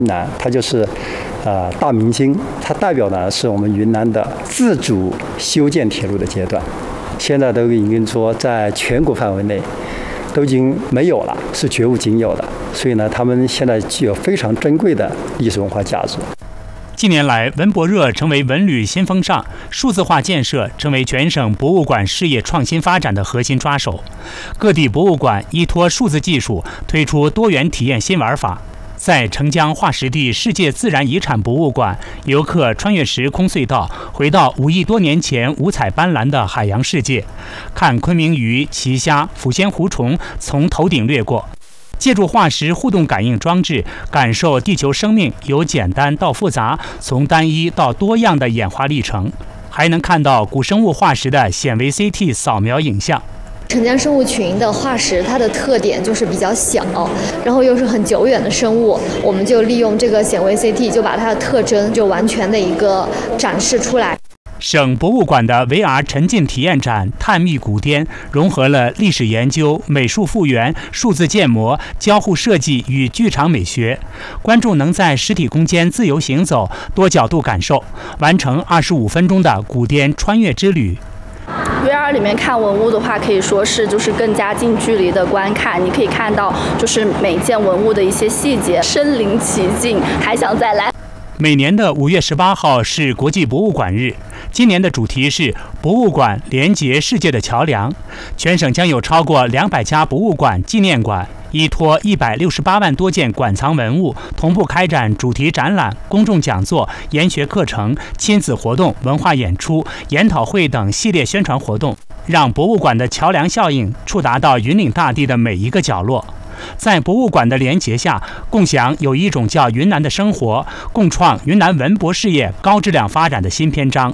南，它就是大明星，它代表的是我们云南的自主修建铁路的阶段，现在都已经说在全国范围内都已经没有了，是绝无仅有的。所以呢，他们现在具有非常珍贵的历史文化价值。 近年来，文博热成为文旅新风尚，数字化建设成为全省博物馆事业创新发展的核心抓手。各地博物馆依托数字技术，推出多元体验新玩法。在澄江化石地世界自然遗产博物馆，游客穿越时空隧道，回到5亿多年前五彩斑斓的海洋世界，看昆明鱼、奇虾、抚仙湖虫从头顶掠过。借助化石互动感应装置，感受地球生命由简单到复杂、从单一到多样的演化历程，还能看到古生物化石的显微 CT 扫描影像。 澄江生物群的化石，它的特点就是比较小，然后又是很久远的生物，我们就利用这个显微 CT， 就把它的特征就完全的一个展示出来。 省博物馆的 VR 沉浸体验展《探秘古滇》融合了历史研究、美术复原、数字建模、交互设计与剧场美学，观众能在实体空间自由行走、多角度感受，完成25分钟的古滇穿越之旅。 VR 里面看文物的话，可以说是就是更加近距离的观看，你可以看到就是每件文物的一些细节，身临其境，还想再来。 每年的5月18号是国际博物馆日，今年的主题是博物馆连结世界的桥梁。全省将有超过200家博物馆、纪念馆，依托168万多件馆藏文物，同步开展主题展览、公众讲座、研学课程、亲子活动、文化演出、研讨会等系列宣传活动，让博物馆的桥梁效应触达到云岭大地的每一个角落。在博物馆的连结下，共享有一种叫云南的生活，共创云南文博事业高质量发展的新篇章。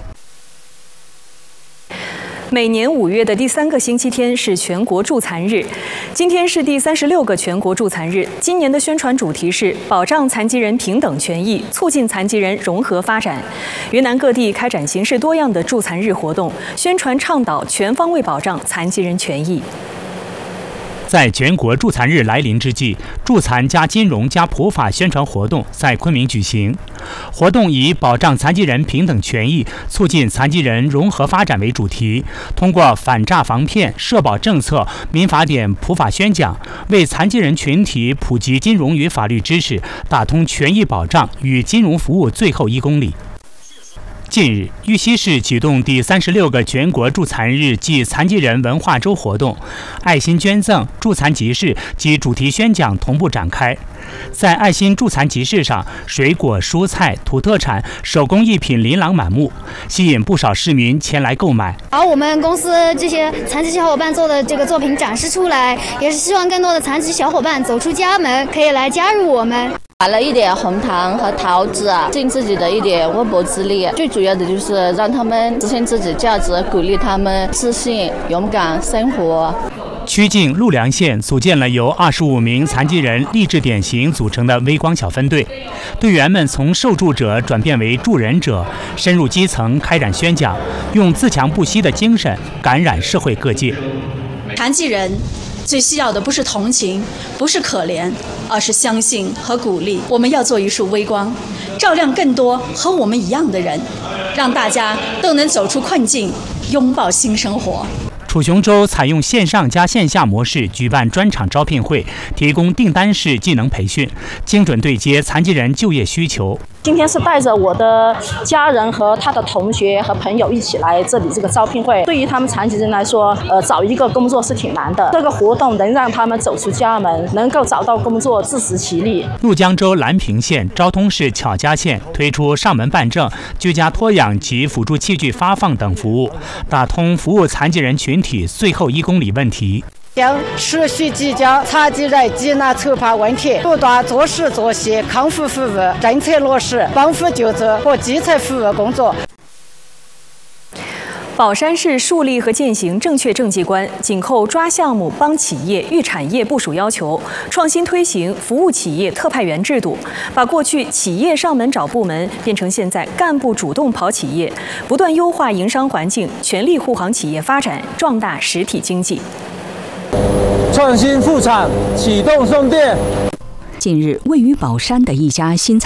每年5月的第3个星期天是全国助残日，今天是第36个全国助残日。今年的宣传主题是保障残疾人平等权益，促进残疾人融合发展。云南各地开展形式多样的助残日活动，宣传倡导全方位保障残疾人权益。 在全国助残日来临之际，助残加金融加普法宣传活动在昆明举行。活动以保障残疾人平等权益、促进残疾人融合发展为主题，通过反诈防骗、社保政策、民法典普法宣讲，为残疾人群体普及金融与法律知识，打通权益保障与金融服务最后1公里。近日，玉溪市启动第36个全国助残日暨残疾人文化周活动，爱心捐赠、助残集市及主题宣讲同步展开。在爱心助残集市上，水果、蔬菜、土特产、手工艺品琳琅满目，吸引不少市民前来购买。 把我们公司这些残疾小伙伴做的这个作品展示出来，也是希望更多的残疾小伙伴走出家门，可以来加入我们。 买了一点红糖和桃子，尽自己的一点微薄之力。最主要的就是让他们实现自己价值，鼓励他们自信、勇敢生活。 曲靖陆良县组建了由25名残疾人励志典型组成的微光小分队，队员们从受助者转变为助人者，深入基层开展宣讲，用自强不息的精神感染社会各界。 残疾人最需要的不是同情，不是可怜，而是相信和鼓励。我们要做一束微光，照亮更多和我们一样的人，让大家都能走出困境，拥抱新生活。 楚雄州采用线上加线下模式举办专场招聘会，提供订单式技能培训，精准对接残疾人就业需求。 今天是带着我的家人和他的同学和朋友一起来这里这个招聘会。对于他们残疾人来说，找一个工作是挺难的。这个活动能让他们走出家门，能够找到工作，自食其力。 怒江州兰平县、昭通市巧家县推出上门办证、居家托养及辅助器具发放等服务，打通服务残疾人群体最后1公里问题。 将持续聚焦残疾人济难筹划问题，不断做实做细康复服务政策落实、帮扶救助和基层服务工作。 宝山市树立和践行正确政绩观，紧扣抓项目、帮企业、育产业部署要求，创新推行服务企业特派员制度，把过去企业上门找部门变成现在干部主动跑企业，不断优化营商环境，全力护航企业发展，壮大实体经济。 创新复产，启动送电。 近日，位于宝山的一家新